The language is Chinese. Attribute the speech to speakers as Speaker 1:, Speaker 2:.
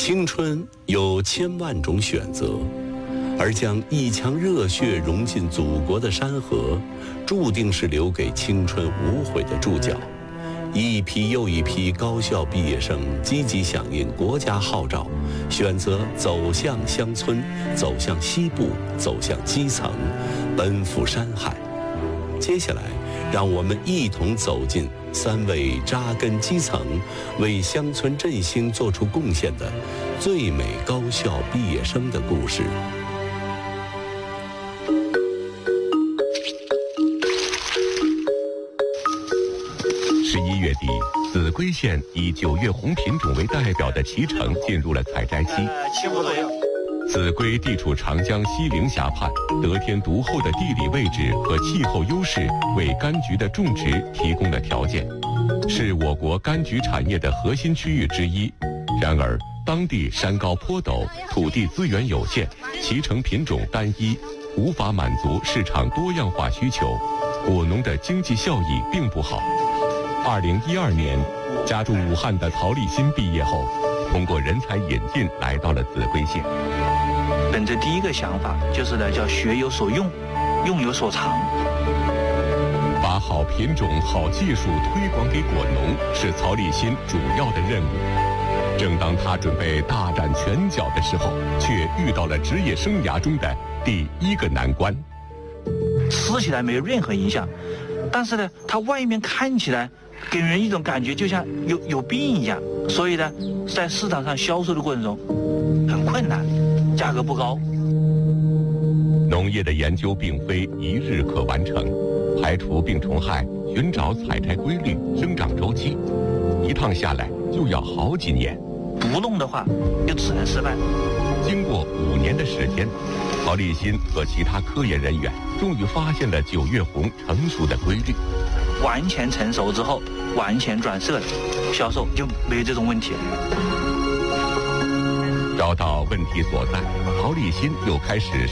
Speaker 1: 青春有千万种选择，而将一腔热血融进祖国的山河，注定是留给青春无悔的注脚。一批又一批高校毕业生积极响应国家号召，选择走向乡村，走向西部，走向基层，奔赴山海。接下来，让我们一同走进3位扎根基层、为乡村振兴做出贡献的最美高校毕业生的故事。
Speaker 2: 11月底，秭归县以9月红品种为代表的脐橙进入了采摘期。秭归地处长江西陵峡畔，得天独厚的地理位置和气候优势为柑橘的种植提供了条件，是我国柑橘产业的核心区域之一。然而，当地山高坡陡，土地资源有限，脐橙品种单一，无法满足市场多样化需求，果农的经济效益并不好。2012年，家住武汉的曹立新毕业后，通过人才引进来到了秭归县。
Speaker 3: 本着第一个想法就是呢，叫学有所用，用有所长。
Speaker 2: 把好品种、好技术推广给果农是曹立新主要的任务。正当他准备大展拳脚的时候，却遇到了职业生涯中的第一个难关。
Speaker 3: 吃起来没有任何影响，但是呢，它外面看起来给人一种感觉就像有病一样，所以呢，在市场上销售的过程中很困难，价格不高。
Speaker 2: 农业的研究并非一日可完成，排除病虫害，寻找采摘规律、生长周期，一趟下来就要好几年。
Speaker 3: 不弄的话，就只能失败。
Speaker 2: 经过5年的时间，曹立新和其他科研人员终于发现了9月红成熟的规律。
Speaker 3: 完全成熟之后，完全转色了，销售就没有这种问题了。
Speaker 2: 找到问题所在，曹立新又开始